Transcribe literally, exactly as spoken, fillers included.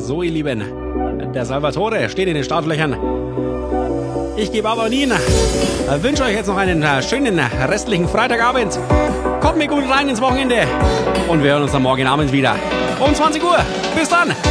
So, ihr Lieben, der Salvatore steht in den Startlöchern. Ich gebe aber nie. Wünsche euch jetzt noch einen schönen restlichen Freitagabend. Kommt mir gut rein ins Wochenende. Und wir hören uns dann morgen Abend wieder. Um zwanzig Uhr. Bis dann.